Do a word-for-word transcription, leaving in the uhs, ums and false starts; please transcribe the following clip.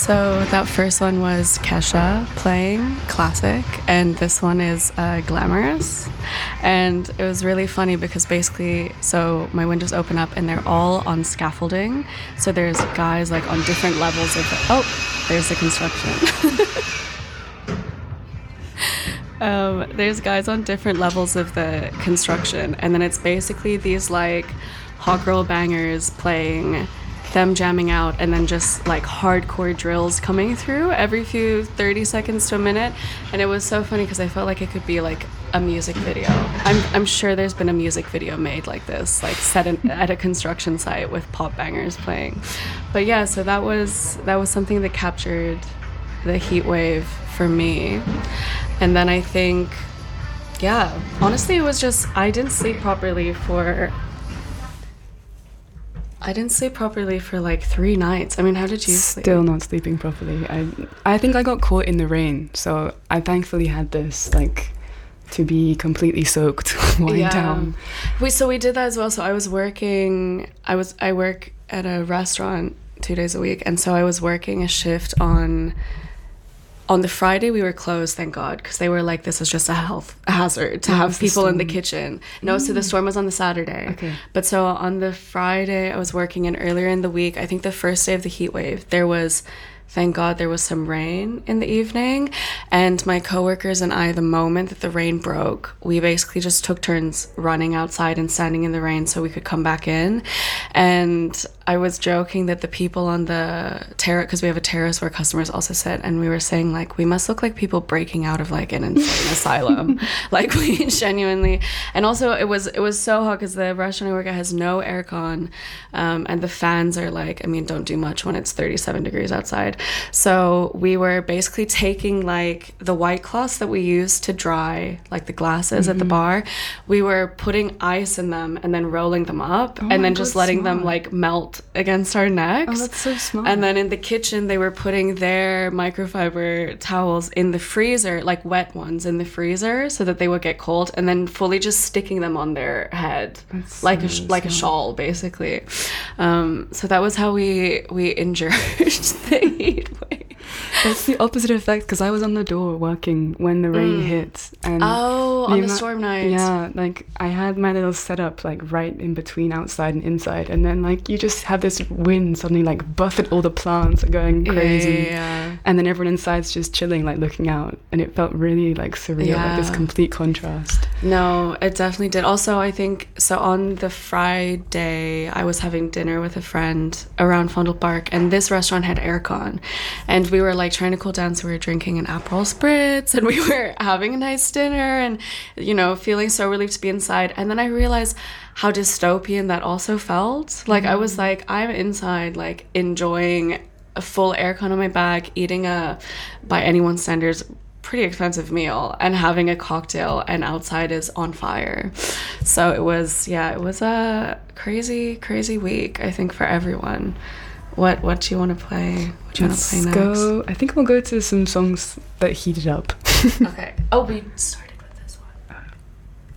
So that first one was Kesha playing classic, and this one is uh, Glamorous. And it was really funny because basically, so my windows open up and they're all on scaffolding. So there's guys like on different levels of, oh, there's the construction. um, there's guys on different levels of the construction. And then it's basically these like hot girl bangers playing, them jamming out, and then just like hardcore drills coming through every few thirty seconds to a minute. And it was so funny because I felt like it could be like a music video. I'm, I'm sure there's been a music video made like this, like set in, at a construction site with pop bangers playing. But yeah, so that was that was something that captured the heat wave for me. And then I think, yeah, honestly, it was just, I didn't sleep properly for I didn't sleep properly for like three nights. I mean, how did you sleep? Still not sleeping properly. I I think I got caught in the rain, so I thankfully had this like to be completely soaked lying yeah. down. We so we did that as well. So I was working. I was I work at a restaurant two days a week, and so I was working a shift on. On the Friday, we were closed, thank God, because they were like, this is just a health hazard to Oh, have was the people in the storm? kitchen. No, so the storm was on the Saturday. Okay. But so on the Friday, I was working, and earlier in the week, I think the first day of the heat wave, there was, thank God, there was some rain in the evening. And my coworkers and I, the moment that the rain broke, we basically just took turns running outside and standing in the rain so we could come back in. And I was joking that the people on the terrace, because we have a terrace where customers also sit, and we were saying like, we must look like people breaking out of like an insane asylum. Like we genuinely, and also it was it was so hot because the restaurant I work at has no aircon, um, and the fans are like, I mean, don't do much when it's thirty-seven degrees outside. So we were basically taking like the white cloths that we use to dry like the glasses mm-hmm. at the bar, we were putting ice in them and then rolling them up oh and then God, just letting smart. them like melt against our necks. Oh, that's so smart. And then in the kitchen, they were putting their microfiber towels in the freezer, like wet ones in the freezer, so that they would get cold, and then fully just sticking them on their head, that's like so a sh- like a smart. shawl, basically. Um, so that was how we we endured the heat wave. That's the opposite effect, because I was on the door working when the rain Mm. hit. And Oh, on the ama- storm night. Yeah, like I had my little setup like right in between outside and inside, and then like you just have this wind suddenly like buffet all the plants are going crazy. Yeah, yeah, yeah. And then everyone inside's just chilling, like looking out, and it felt really like surreal, like this Yeah. complete contrast. No, it definitely did. Also, I think, so on the Friday, I was having dinner with a friend around Fondle Park, and this restaurant had aircon. And we were like trying to cool down, so we were drinking an Aperol Spritz, and we were having a nice dinner, and, you know, feeling so relieved to be inside. And then I realized how dystopian that also felt. Like, mm. I was like, I'm inside, like, enjoying a full aircon on my back, eating a, by anyone's standards, pretty expensive meal, and having a cocktail, and outside is on fire. So it was, yeah, it was a crazy, crazy week, I think, for everyone. What what do you want to play? What do you want to play Let's next? go. I think we'll go to some songs that heated up. Okay. Oh, we started.